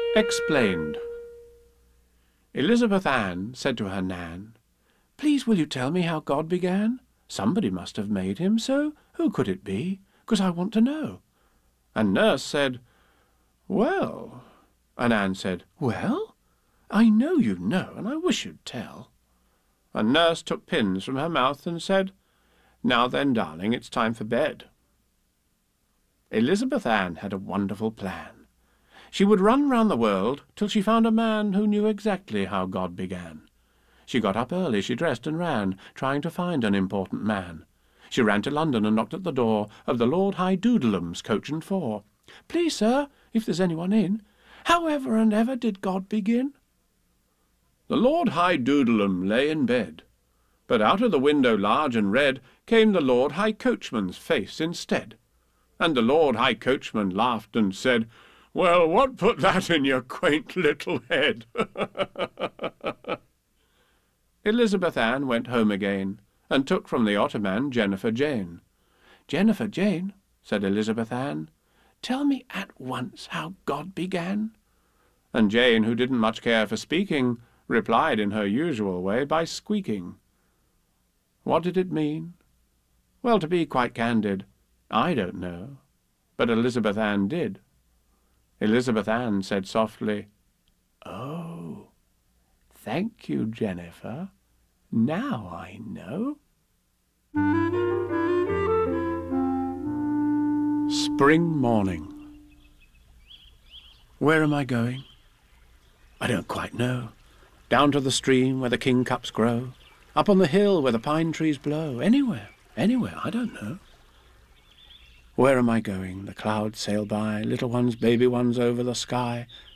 Explained. Elizabeth Ann said to her Nan, "Please will you tell me how God began? Somebody must have made him, so who could it be? 'Cause I want to know." And Nurse said, "Well," and Ann said, "Well? I know you know, and I wish you'd tell." And Nurse took pins from her mouth and said, "Now then, darling, it's time for bed." Elizabeth Ann had a wonderful plan. She would run round the world till she found a man who knew exactly how God began. She got up early, she dressed and ran, trying to find an important man. She ran to London and knocked at the door of the Lord High Doodleham's coach and four. "Please, sir, if there's anyone in, how ever and ever did God begin?" The Lord High Doodleham lay in bed, but out of the window large and red came the Lord High Coachman's face instead. And the Lord High Coachman laughed and said, "Well, what put that in your quaint little head?" Elizabeth Ann went home again, and took from the ottoman Jennifer Jane. "Jennifer Jane," said Elizabeth Ann, "tell me at once how God began." And Jane, who didn't much care for speaking, replied in her usual way by squeaking. What did it mean? Well, to be quite candid, I don't know, but Elizabeth Ann did. Elizabeth Ann said softly, "Oh, thank you, Jennifer. Now I know." Spring morning. Where am I going? I don't quite know. Down to the stream where the kingcups grow, up on the hill where the pine trees blow, anywhere, I don't know. Where am I going? The clouds sail by, little ones, baby ones over the sky.